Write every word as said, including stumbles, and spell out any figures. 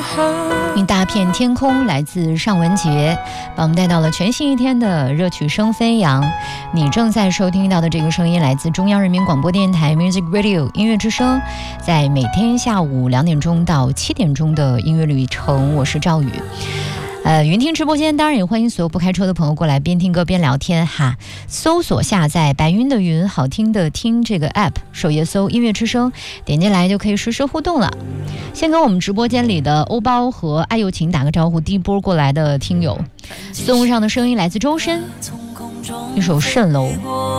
一大片天空来自尚雯婕，把我们带到了全新一天的热曲声飞扬。你正在收听到的这个声音来自中央人民广播电台 Music Radio 音乐之声，在每天下午两点钟到七点钟的音乐旅程，我是赵宇。呃，云听直播间当然也欢迎所有不开车的朋友过来边听歌边聊天哈。搜索下载白云的云好听的听这个 app， 首页搜音乐之声，点进来就可以实时互动了。先跟我们直播间里的欧包和爱友情打个招呼，第一波过来的听友送上的声音来自周深，一首蜃楼。